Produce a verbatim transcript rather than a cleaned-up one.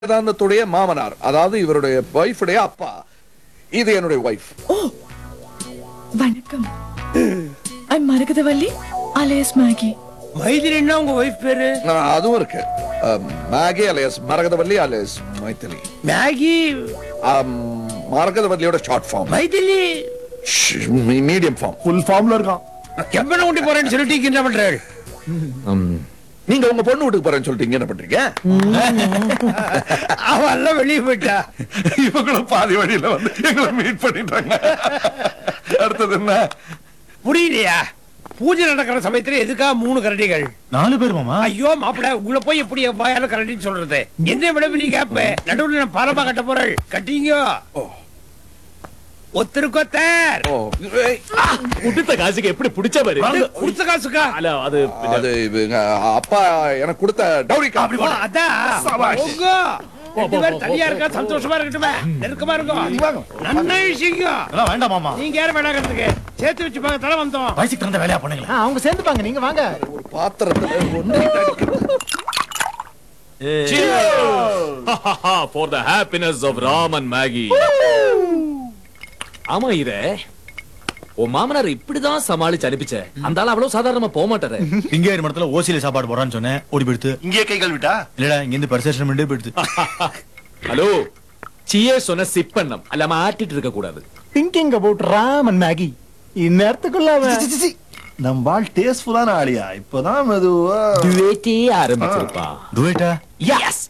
வேதாந்தத்துடைய மாமனார், அதாவது இவருடைய வைஃபுடைய அப்பா. இது என்னுடைய வைஃப். ஓ வணக்கம். I'm Maragathavalli alias Maggi. மைதிலின்னா உங்க வைஃப் பேரு? அதுவும் இருக்கு. Maggi alias Maragathavalli alias Maithili. Maggi மரகதவல்லியோட short form. Maithili medium form. Full ஃபார்ம்ல இருக்கான். எப்பன ஊட்டி போறேன்னு சொல்லிட்டு என்ன பண்றாரு? நீங்க உங்க பொண்ணு வீட்டுக்கு போறேன்னு சொல்லிட்டு என்ன பண்றீங்க? அவெல்லாம் வெளியே போயிட்டா. இவங்களும் பாதி வழியில வந்து எங்களை மீட் பண்ணிட்டாங்க. அடுத்தது என்ன? புரியலையா? பூஜை நடக்கிற சமயத்துல எதுக்கா மூணு கரண்டிகள்? நாலு பேர் மாமா. ஐயோ மாப்பிள, உங்களை போய் எப்படி வாயால கரண்டின்னு சொல்றது? என்ன விட நீ கேப்ப? நடுவுல நான் பாலமா கட்ட போறேன், கட்டிங்க. ஒத்தருக்கொத்தர் குடுத்த காசுக்கு எப்படி பிடிச்ச பாரு. குடுத்த காசுக்கா? அல்ல அது அது இவங்க அப்பா எனக்கு கொடுத்த டவுரி காப்பி. ஓ, அதான் உங்க ரெண்டு பேரும் தனியா இருக்கா, சந்தோஷமா இருக்கட்டுமே, நெருக்கமா இருக்கும். நன்மை விஷயம். அதெல்லாம் வேண்டாம் மாமா. நீங்க யாரும் வேணாங்கிறதுக்கு சேர்த்து வச்சு பார்க்க தலை வந்தோம். வயசுக்கு தகுந்த வேலையா பண்ணுங்களா? அவங்க சேர்ந்துப்பாங்க, நீங்க வாங்க. ஒரு பாத்திரத்துல ஒண்ணு for the happiness of Ram and Maggie. ஆமா இத உன் மாமனார் இப்படிதான் சமாளிச்சு அனுப்பிச்ச. அந்த ஆள் அவ்வளவு சாதாரணமா போக மாட்டாரு. இங்கே மரத்துல ஓசியில சாப்பாடு போறான்னு சொன்னேன், ஓடி போயிடுத்து. இங்கே கை கழுவிட்டா? இல்லடா, இங்க இருந்து பரிசேஷன் பண்ணி போயிடுத்து. ஹலோ, சியே சொன்ன சிப் பண்ணம் அல்ல மாட்டிட்டு இருக்க கூடாது. Thinking about Ram and Maggi. இந்நேரத்துக்குள்ள நம்ம ஆள் டேஸ்ட்ஃபுல்லான ஆளியா? இப்பதான் மெதுவா டுவேட்டே ஆரம்பிச்சிருப்பா. டுவேட்டா? எஸ்,